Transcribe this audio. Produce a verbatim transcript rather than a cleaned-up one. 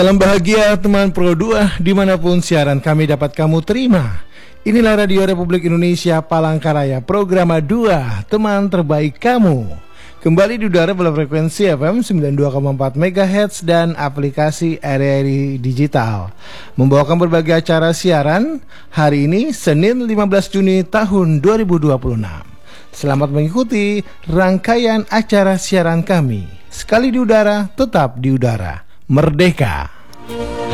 Salam bahagia teman Pro dua dimanapun siaran kami dapat kamu terima. Inilah Radio Republik Indonesia Palangkaraya, Program dua, teman terbaik kamu. Kembali di udara pada frekuensi F M sembilan puluh dua koma empat megahertz dan aplikasi R R I Digital. Membawakan berbagai acara siaran hari ini Senin lima belas Juni tahun dua ribu dua puluh enam. Selamat mengikuti rangkaian acara siaran kami. Sekali di udara, tetap di udara. Merdeka.